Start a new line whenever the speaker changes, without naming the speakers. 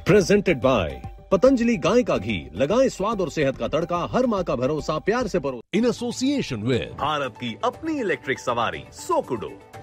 Presented by Patanjali गाय का घी, लगाएं स्वाद और सेहत का तड़का, हर माँ का भरोसा प्यार से परो। इन एसोसिएशन विद
भारत की अपनी इलेक्ट्रिक सवारी सोकुडो।